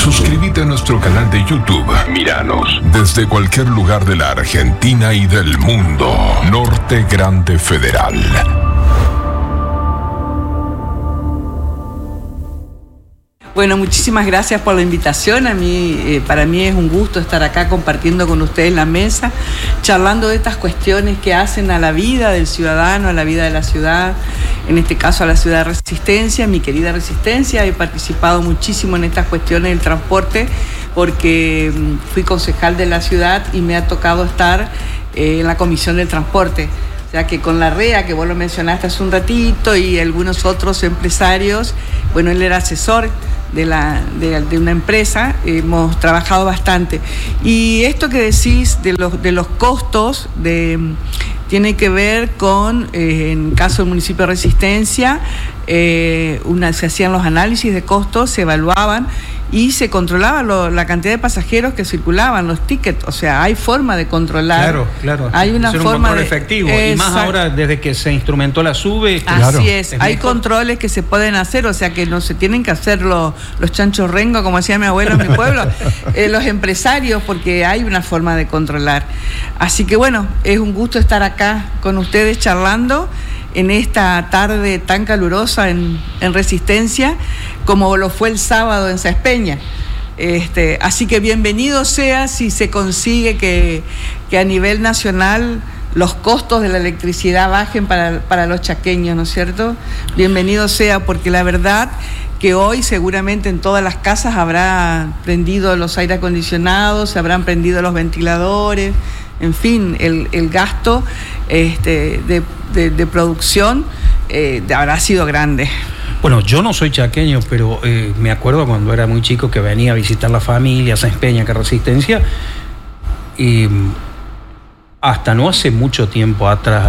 Suscríbete a nuestro canal de YouTube. Míranos desde cualquier lugar de la Argentina y del mundo. Norte Grande Federal. Bueno, muchísimas gracias por la invitación. Para mí es un gusto estar acá compartiendo con ustedes la mesa, charlando de estas cuestiones que hacen a la vida del ciudadano, a la vida de la ciudad, en este caso a la ciudad de Resistencia, mi querida Resistencia. He participado muchísimo en estas cuestiones del transporte porque fui concejal de la ciudad y me ha tocado estar en la Comisión del Transporte. O sea que con la REA, que vos lo mencionaste hace un ratito, y algunos otros empresarios, bueno, él era asesor de una empresa, hemos trabajado bastante. Y esto que decís de los costos, tiene que ver con, en el caso del municipio de Resistencia, se hacían los análisis de costos, se evaluaban y se controlaba la cantidad de pasajeros que circulaban, los tickets. O sea, hay forma de controlar. Claro. Hay una forma un control efectivo. Y más ahora, desde que se instrumentó la SUBE. Así es. Hay controles que se pueden hacer, o sea, que no se tienen que hacer los chanchos rengo, como decía mi abuelo en mi pueblo, los empresarios, porque hay una forma de controlar. Así que bueno, es un gusto estar acá con ustedes charlando en esta tarde tan calurosa en Resistencia, como lo fue el sábado en Sáenz Peña. Así que bienvenido sea si se consigue que a nivel nacional los costos de la electricidad bajen para los chaqueños, ¿no es cierto? Bienvenido sea, porque la verdad que hoy seguramente en todas las casas habrá prendido los aire acondicionados, se habrán prendido los ventiladores, en fin, el gasto de producción habrá sido grande. Bueno, yo no soy chaqueño, pero me acuerdo cuando era muy chico que venía a visitar la familia, Sáenz Peña, que Resistencia, y hasta no hace mucho tiempo atrás